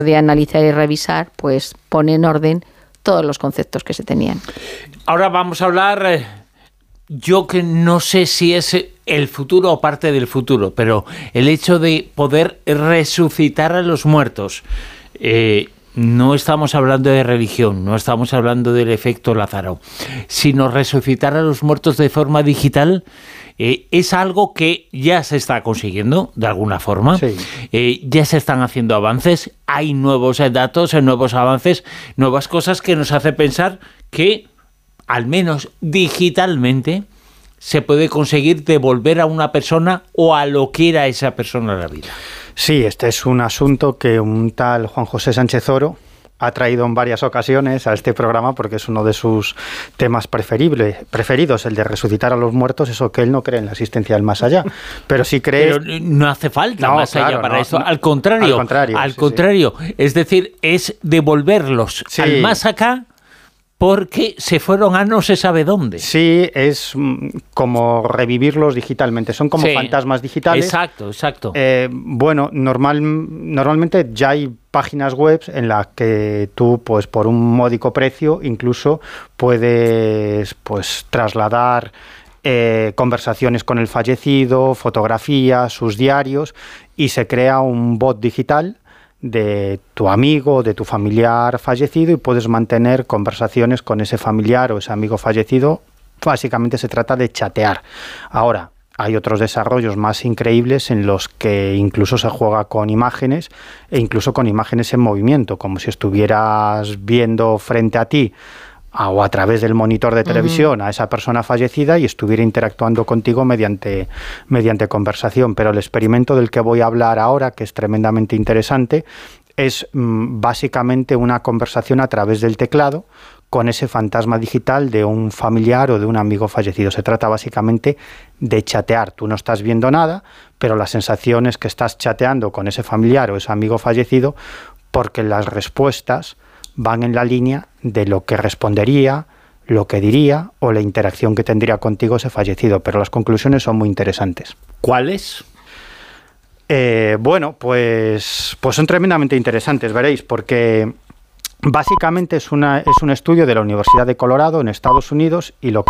de analizar y revisar, pues pone en orden todos los conceptos que se tenían. Ahora vamos a hablar, yo que no sé si es el futuro o parte del futuro, pero el hecho de poder resucitar a los muertos. No estamos hablando de religión, no estamos hablando del efecto Lázaro, sino resucitar a los muertos de forma digital. Es algo que ya se está consiguiendo de alguna forma. Sí. Ya se están haciendo avances, hay nuevos datos, nuevos avances, nuevas cosas que nos hace pensar que al menos digitalmente se puede conseguir devolver a una persona o a lo que era esa persona a la vida. Sí, este es un asunto que un tal Juan José Sánchez Oro ha traído en varias ocasiones a este programa porque es uno de sus temas preferidos, el de resucitar a los muertos, eso que él no cree en la existencia del más allá, pero sí cree... Pero no hace falta más allá para eso, al contrario, es decir, es devolverlos al más acá porque se fueron a no se sabe dónde. Sí, es como revivirlos digitalmente, son como fantasmas digitales. Exacto. Bueno, normalmente ya hay páginas web en las que tú, pues por un módico precio, incluso puedes trasladar conversaciones con el fallecido, fotografías, sus diarios, y se crea un bot digital de tu amigo, de tu familiar fallecido, y puedes mantener conversaciones con ese familiar o ese amigo fallecido. Básicamente se trata de chatear. Ahora, hay otros desarrollos más increíbles en los que incluso se juega con imágenes e incluso con imágenes en movimiento, como si estuvieras viendo frente a ti o a través del monitor de televisión a esa persona fallecida y estuviera interactuando contigo mediante conversación. Pero el experimento del que voy a hablar ahora, que es tremendamente interesante, es básicamente una conversación a través del teclado con ese fantasma digital de un familiar o de un amigo fallecido. Se trata básicamente de chatear. Tú no estás viendo nada, pero la sensación es que estás chateando con ese familiar o ese amigo fallecido, porque las respuestas van en la línea de lo que respondería, lo que diría o la interacción que tendría contigo ese fallecido, pero las conclusiones son muy interesantes. ¿Cuáles? Bueno, pues son tremendamente interesantes, veréis, porque básicamente es un estudio de la Universidad de Colorado en Estados Unidos, y lo